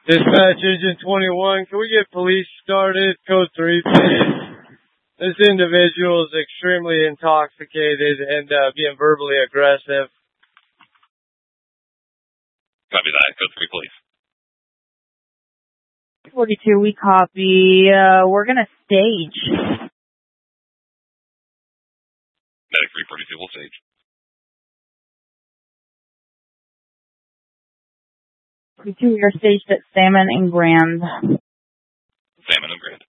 Dispatch Agent 21, can we get police started? Code 3, please. This individual is extremely intoxicated and being verbally aggressive. Copy that. Code 3, please. 42, we copy. We're going to stage. Medic 342 will stage. 42, we are staged at Salmon and Grand. Salmon and Grand.